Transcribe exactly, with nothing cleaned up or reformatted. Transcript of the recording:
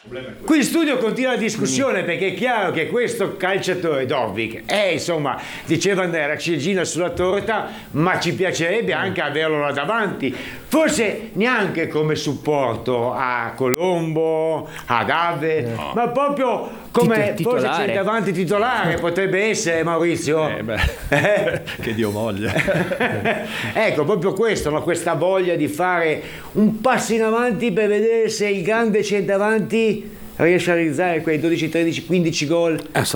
Qui in studio continua la discussione perché è chiaro che questo calciatore Dobbik è, insomma, diceva Andrea, la ciliegina sulla torta, ma ci piacerebbe anche averlo là davanti, forse neanche come supporto a Colombo, a Gave, no, ma proprio come forse c'è davanti titolare, potrebbe essere Maurizio. Eh beh, che Dio voglia. Ecco, proprio questo, no? Questa voglia di fare un passo in avanti per vedere se il grande centravanti riesce a realizzare quei dodici, tredici, quindici gol.